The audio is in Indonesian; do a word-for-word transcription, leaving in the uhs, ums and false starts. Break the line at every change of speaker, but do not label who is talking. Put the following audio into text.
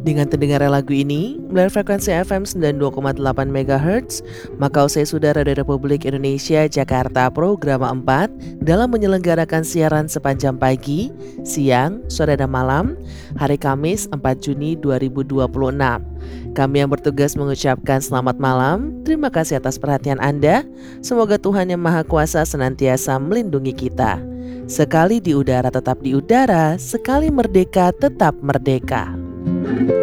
Dengan terdengarnya lagu ini melalui frekuensi F M sembilan puluh dua koma delapan megahertz, maka usai sudah Radio Republik Indonesia Jakarta Program empat dalam menyelenggarakan siaran sepanjang pagi, siang, sore dan malam, hari Kamis empat Juni dua ribu dua puluh enam. Kami yang bertugas mengucapkan selamat malam, terima kasih atas perhatian Anda, semoga Tuhan Yang Maha Kuasa senantiasa melindungi kita. Sekali di udara tetap di udara, sekali merdeka tetap merdeka.